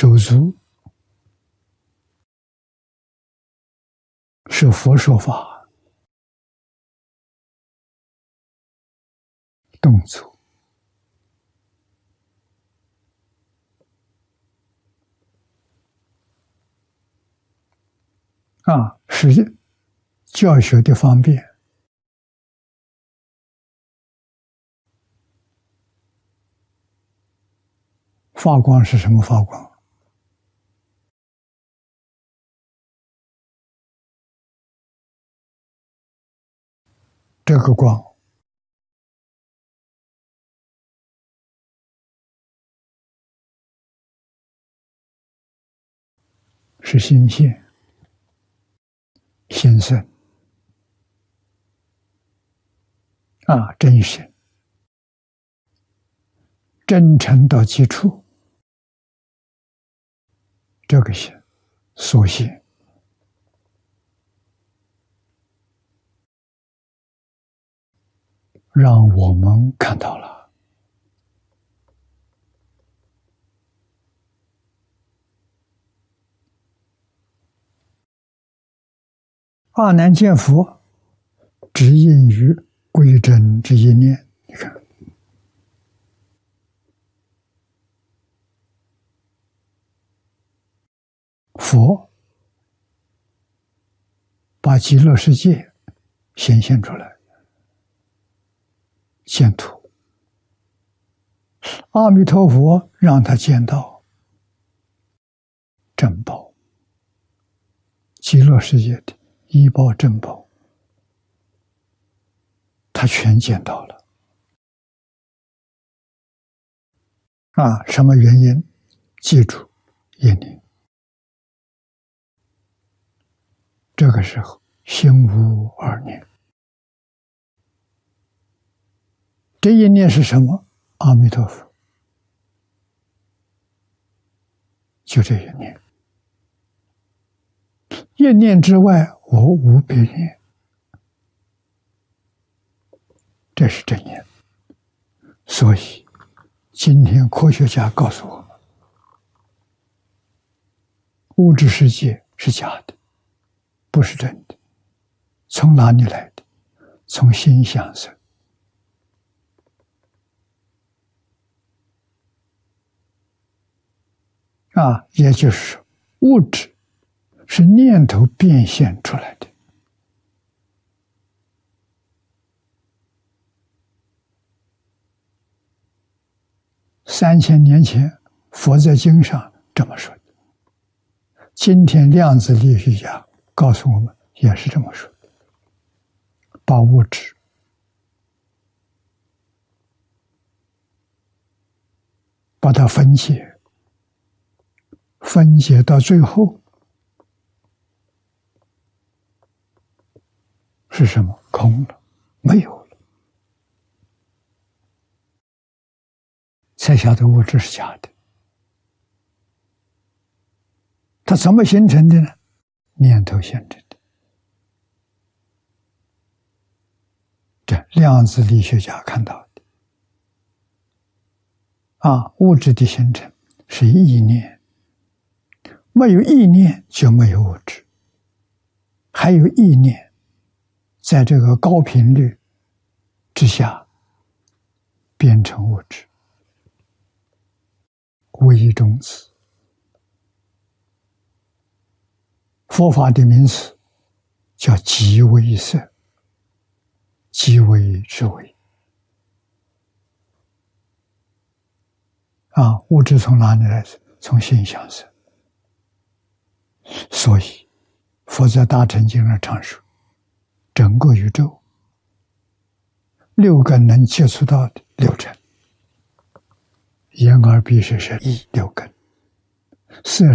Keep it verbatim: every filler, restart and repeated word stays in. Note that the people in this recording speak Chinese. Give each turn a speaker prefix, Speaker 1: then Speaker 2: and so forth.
Speaker 1: 手足是佛说法，动作啊，是教学的方便。发光是什么发光？这个光是心性、心生啊，真心、真诚到基础，这个心所现。让我们看到了阿难见佛，只因于归真之一念。你看，佛把极乐世界显现出来，见图。阿弥陀佛让他见到正报，极乐世界的依报正报，他全见到了。啊，什么原因？记住，业力。这个时候心无二念，这一念是什么？阿弥陀佛，就这一念。一念之外，我无别念，这是真念。所以，今天科学家告诉我们，物质世界是假的，不是真的。从哪里来的？从心想生。啊，也就是说，物质是念头变现出来的。三千年前，佛在经上这么说的。今天量子力学家告诉我们，也是这么说的。把物质把它分解，分解到最后是什么？空了，没有了，才晓得物质是假的。它怎么形成的呢？念头形成的。这量子力学家看到的啊，物质的形成是意念，没有意念就没有物质，还有意念在这个高频率之下变成物质，微中子。佛法的名词叫极微色，极微之微。啊，物质从哪里来？从心想生。所以，佛在大乘经上常说，整个宇宙六根能接触到的六尘，眼耳鼻舌身意六根，色